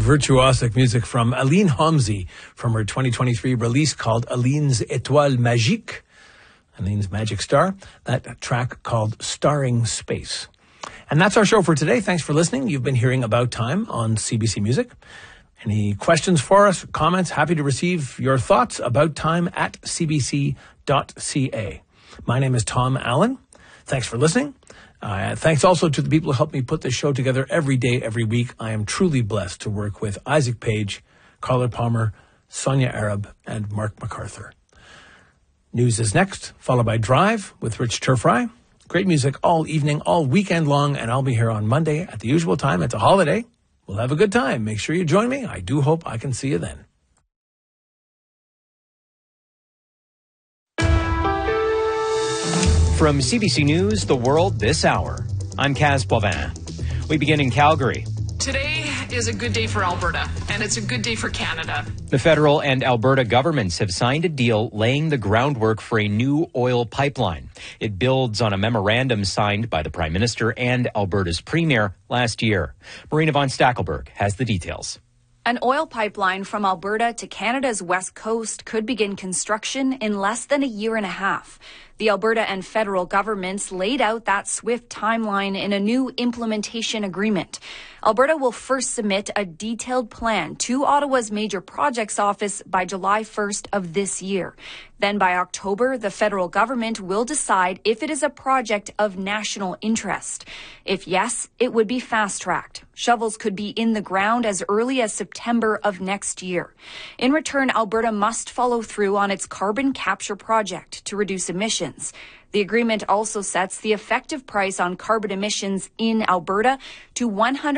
virtuosic music from Aline Homsy from her 2023 release called Aline's Étoile Magique, Aline's Magic Star, that track called Starring Space. And that's our show for today. Thanks for listening. You've been hearing About Time on CBC Music. Any questions for us, comments? Happy to receive your thoughts. About Time at cbc.ca. My name is Tom Allen. Thanks for listening. Thanks also to the people who help me put this show together every day, every week. I am truly blessed to work with Isaac Page, Carla Palmer, Sonia Arab, and Mark MacArthur. News is next, followed by Drive with Rich Turfry. Great music all evening, all weekend long, and I'll be here on Monday at the usual time. It's a holiday. We'll have a good time. Make sure you join me. I do hope I can see you then. From CBC News, The World This Hour, I'm Kaz Bovin. We begin in Calgary. Today is a good day for Alberta, and it's a good day for Canada. The federal and Alberta governments have signed a deal laying the groundwork for a new oil pipeline. It builds on a memorandum signed by the Prime Minister and Alberta's Premier last year. Marina von Stackelberg has the details. An oil pipeline from Alberta to Canada's west coast could begin construction in less than a year and a half. The Alberta and federal governments laid out that swift timeline in a new implementation agreement. Alberta will first submit a detailed plan to Ottawa's Major Projects Office by July 1st of this year. Then by October, the federal government will decide if it is a project of national interest. If yes, it would be fast-tracked. Shovels could be in the ground as early as September of next year. In return, Alberta must follow through on its carbon capture project to reduce emissions. The agreement also sets the effective price on carbon emissions in Alberta to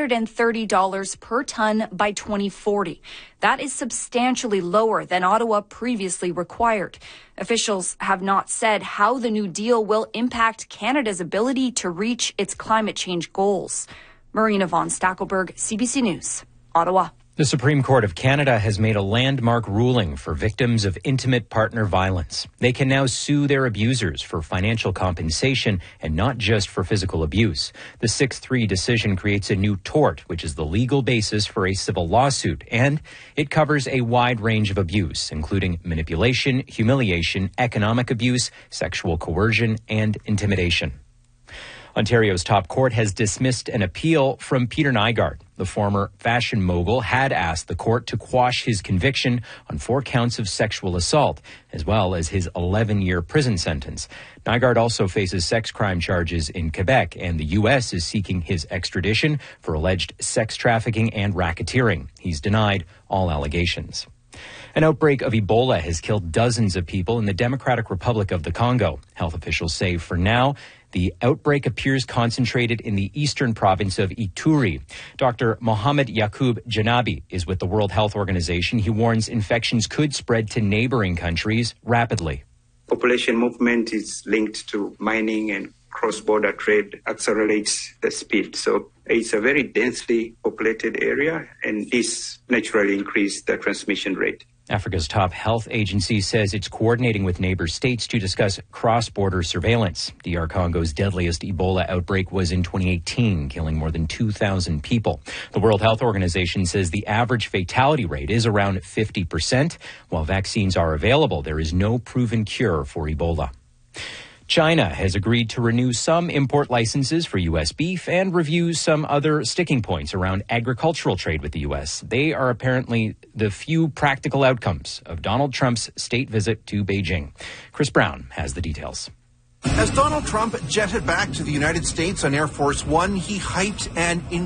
$130 per ton by 2040. That is substantially lower than Ottawa previously required. Officials have not said how the new deal will impact Canada's ability to reach its climate change goals. Marina von Stackelberg, CBC News, Ottawa. The Supreme Court of Canada has made a landmark ruling for victims of intimate partner violence. They can now sue their abusers for financial compensation and not just for physical abuse. The 6-3 decision creates a new tort, which is the legal basis for a civil lawsuit, and it covers a wide range of abuse, including manipulation, humiliation, economic abuse, sexual coercion, and intimidation. Ontario's top court has dismissed an appeal from Peter Nygard. The former fashion mogul had asked the court to quash his conviction on 4 counts of sexual assault, as well as his 11-year prison sentence. Nygard also faces sex crime charges in Quebec, and the U.S. is seeking his extradition for alleged sex trafficking and racketeering. He's denied all allegations. An outbreak of Ebola has killed dozens of people in the Democratic Republic of the Congo. Health officials say for now, the outbreak appears concentrated in the eastern province of Ituri. Dr. Mohamed Yacoub Janabi is with the World Health Organization. He warns infections could spread to neighboring countries rapidly. Population movement is linked to mining, and cross-border trade accelerates the speed. So it's a very densely populated area, and this naturally increases the transmission rate. Africa's top health agency says it's coordinating with neighbor states to discuss cross-border surveillance. DR Congo's deadliest Ebola outbreak was in 2018, killing more than 2,000 people. The World Health Organization says the average fatality rate is around 50%. While vaccines are available, there is no proven cure for Ebola. China has agreed to renew some import licenses for U.S. beef and review some other sticking points around agricultural trade with the U.S. They are apparently the few practical outcomes of Donald Trump's state visit to Beijing. Chris Brown has the details. As Donald Trump jetted back to the United States on Air Force One, he hyped and